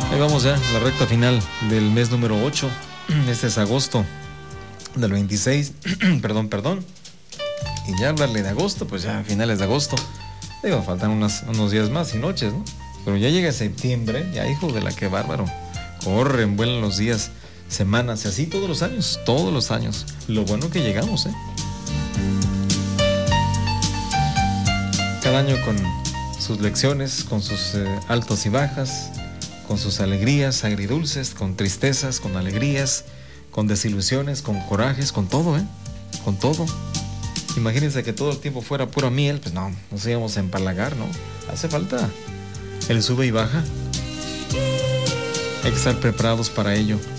Ahí vamos ya, la recta final del mes número 8. Este es agosto del 26. perdón. Y ya hablarle de agosto, pues ya finales de agosto. Digo, faltan unos días más y noches, ¿no? Pero ya llega septiembre, ya hijo de la que bárbaro. Corren, vuelan los días, semanas, y así todos los años. Lo bueno que llegamos, ¿eh? Cada año con sus lecciones, con sus altos y bajas, con sus alegrías agridulces, con tristezas, con alegrías, con desilusiones, con corajes, con todo, ¿eh? Con todo. Imagínense que todo el tiempo fuera pura miel, pues no, nos íbamos a empalagar, ¿no? Hace falta el sube y baja. Hay que estar preparados para ello.